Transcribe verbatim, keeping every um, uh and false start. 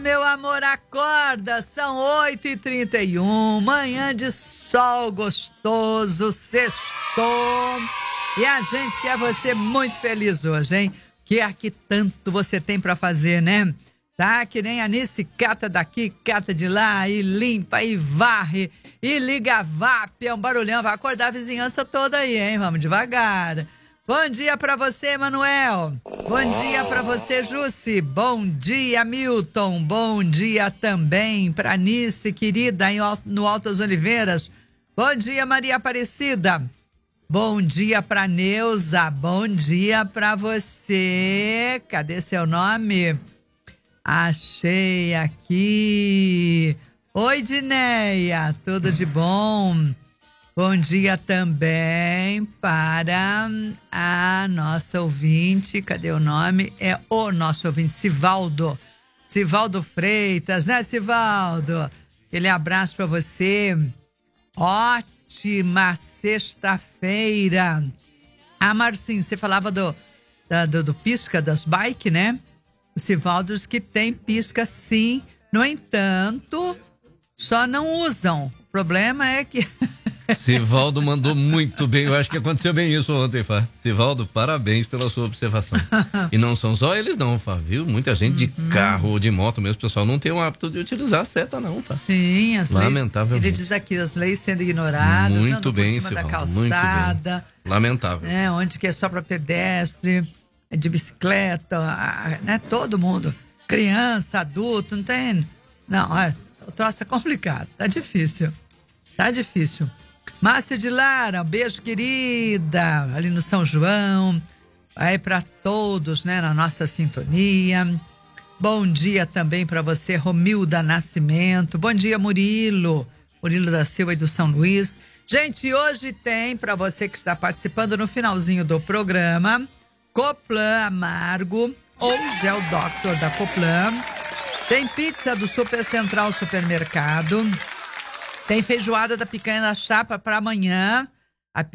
Meu amor, acorda, são oito e trinta e um, manhã de sol gostoso, sextou, e a gente quer você muito feliz hoje, hein? Que aqui tanto você tem pra fazer, né? Tá? Que nem a Nice, cata daqui, cata de lá, e limpa, e varre, e liga a V A P, é um barulhão, vai acordar a vizinhança toda aí, hein? Vamos devagar. Bom dia pra você, Manuel. Bom dia pra você, Jussi. Bom dia, Milton. Bom dia também pra Nice, querida, em, no Altas Oliveiras. Bom dia, Maria Aparecida. Bom dia pra Neuza. Bom dia pra você. Cadê seu nome? Achei aqui. Oi, Dineia. Tudo de bom? Bom dia também para a nossa ouvinte, cadê o nome? É o nosso ouvinte, Sivaldo. Sivaldo Freitas, né, Sivaldo? Aquele abraço para você. Ótima sexta-feira. Ah, Marcinho, você falava do, da, do, do pisca das bikes, né? O Sivaldo diz que tem pisca sim, no entanto, só não usam. O problema é que... Sivaldo mandou muito bem, eu acho que aconteceu bem isso ontem, Fá. Sivaldo, parabéns pela sua observação. E não são só eles não, Fá, viu? Muita gente de uhum. carro ou de moto mesmo, o pessoal não tem o hábito de utilizar a seta não, Fá. Sim, as Lamentavelmente. leis, ele diz aqui, as leis sendo ignoradas, muito bem, por cima Sivaldo, da calçada. Muito bem. Lamentável. É, onde que é só para pedestre, de bicicleta, né? Todo mundo, criança, adulto, não tem... Não, é, o troço é complicado, tá difícil, tá difícil. Márcia de Lara, um beijo, querida, ali no São João, aí para todos, né, na nossa sintonia. Bom dia também para você, Romilda Nascimento. Bom dia, Murilo, Murilo da Silva e do São Luís. Gente, hoje tem, para você que está participando no finalzinho do programa, Coplan Amargo, ou Gel Doctor da Coplan. Tem pizza do Super Central Supermercado. Tem feijoada da picanha da chapa para amanhã.